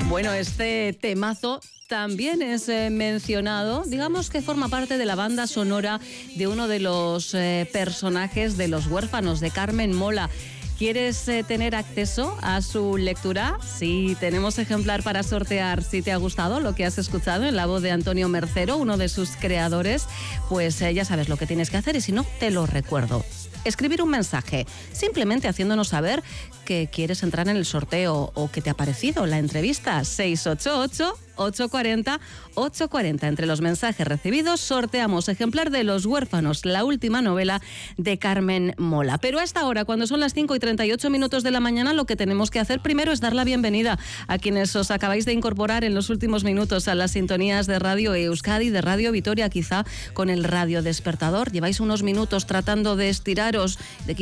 Bueno, este temazo también es mencionado, digamos que forma parte de la banda sonora de uno de los personajes de Los Huérfanos, de Carmen Mola. ¿Quieres tener acceso a su lectura? Sí, tenemos ejemplar para sortear. Si te ha gustado lo que has escuchado en la voz de Antonio Mercero, uno de sus creadores, pues ya sabes lo que tienes que hacer y si no, te lo recuerdo. Escribir un mensaje, simplemente haciéndonos saber que quieres entrar en el sorteo o que te ha parecido la entrevista. 688-840-840. Entre los mensajes recibidos sorteamos ejemplar de Los Huérfanos, la última novela de Carmen Mola. Pero a esta hora, cuando son las 5:38 de la mañana, lo que tenemos que hacer primero es dar la bienvenida a quienes os acabáis de incorporar en los últimos minutos a las sintonías de Radio Euskadi, de Radio Vitoria, quizá con el Radio Despertador. Lleváis unos minutos tratando de estiraros, de